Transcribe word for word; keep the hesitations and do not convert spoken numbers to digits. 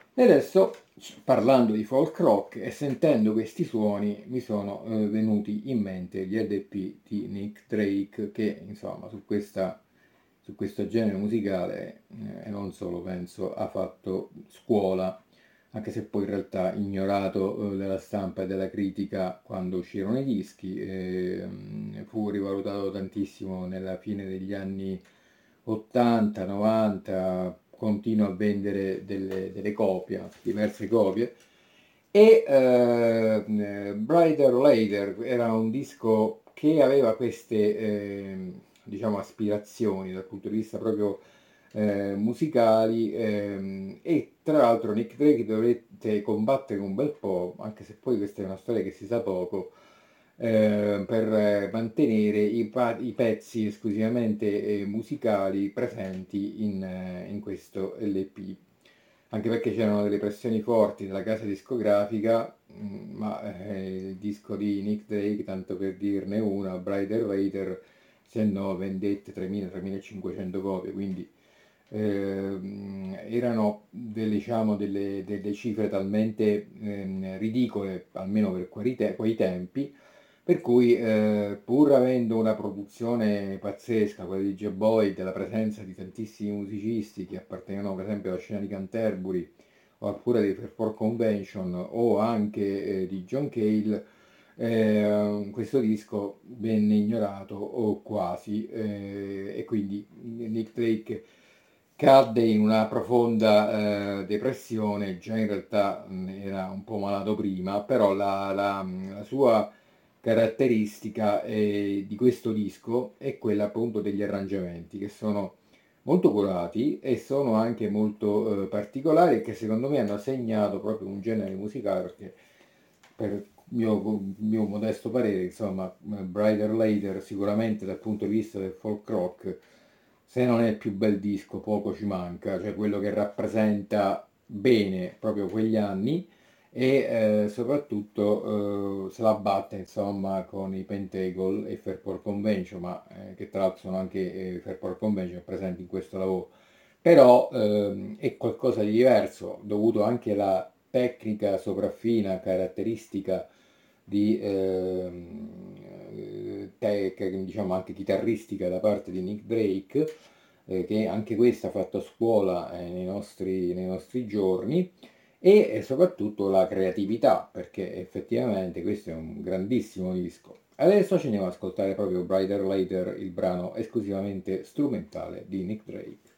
E adesso, parlando di folk rock e sentendo questi suoni, mi sono eh, venuti in mente gli L P di Nick Drake che, insomma, su questa, su questo genere musicale, eh, e non solo, penso, ha fatto scuola, anche se poi in realtà ignorato eh, dalla stampa e dalla critica quando uscirono i dischi, e, mm, fu rivalutato tantissimo nella fine degli anni ottanta, novanta, continua a vendere delle, delle copie, diverse copie. E eh, eh, Brighter Later era un disco che aveva queste, eh, diciamo, aspirazioni dal punto di vista proprio eh, musicali, ehm, e tra l'altro Nick Drake dovette combattere un bel po', anche se poi questa è una storia che si sa poco, eh, per eh, mantenere i, pa- i pezzi esclusivamente eh, musicali presenti in, eh, in questo L P. Anche perché c'erano delle pressioni forti della casa discografica, mm, ma eh, il disco di Nick Drake, tanto per dirne una, Brighter Later, se no vendette tremila-tremilacinquecento copie, quindi ehm, erano delle, diciamo, delle, delle cifre talmente ehm, ridicole, almeno per quei, te- quei tempi, per cui eh, pur avendo una produzione pazzesca, quella di Joe Boyd, la presenza di tantissimi musicisti che appartenevano per esempio alla scena di Canterbury, oppure di Fairport Convention, o anche eh, di John Cale, eh, questo disco venne ignorato o quasi, eh, e quindi Nick Drake cadde in una profonda eh, depressione. Già in realtà mh, era un po' malato prima, però la, la- la sua caratteristica eh, di questo disco è quella appunto degli arrangiamenti, che sono molto curati e sono anche molto eh, particolari, e che secondo me hanno segnato proprio un genere musicale, perché per mio, mio modesto parere, insomma, Brighter Later sicuramente dal punto di vista del folk rock, se non è il più bel disco, poco ci manca, cioè quello che rappresenta bene proprio quegli anni, e eh, soprattutto eh, se la batte insomma con i Pentacle e Fairport Convention, ma eh, che tra l'altro sono anche eh, Fairport Convention presenti in questo lavoro. Però ehm, è qualcosa di diverso, dovuto anche alla tecnica sopraffina caratteristica di ehm, eh, te- che, diciamo anche chitarristica da parte di Nick Drake, eh, che anche questa ha fatto scuola eh, nei nostri, nei nostri giorni, e eh, soprattutto la creatività, perché effettivamente questo è un grandissimo disco. Adesso ci andiamo ad ascoltare proprio Brighter Later, il brano esclusivamente strumentale di Nick Drake.